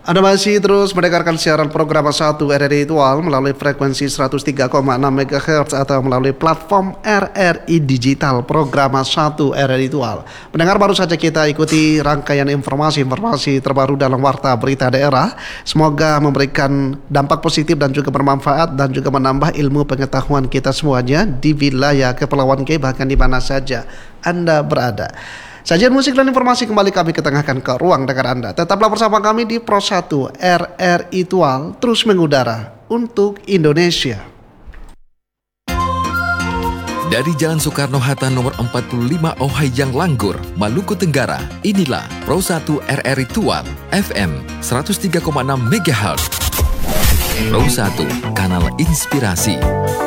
Anda masih terus mendengarkan siaran program 1 RRI Tual melalui frekuensi 103,6 MHz atau melalui platform RRI Digital program 1 RRI Tual. Pendengar, baru saja kita ikuti rangkaian informasi terbaru dalam Warta Berita Daerah. Semoga memberikan dampak positif dan juga bermanfaat dan juga menambah ilmu pengetahuan kita semuanya di wilayah Kepulauan K, bahkan di mana saja Anda berada. Sajian musik dan informasi kembali kami ketengahkan ke ruang dengar Anda. Tetaplah bersama kami di Pro 1 RRI Tual, terus mengudara untuk Indonesia. Dari Jalan Soekarno-Hatta nomor 45 Ohayang Langgur, Maluku Tenggara, inilah Pro 1 RRI Tual, FM 103,6 MHz. Pro 1, kanal inspirasi.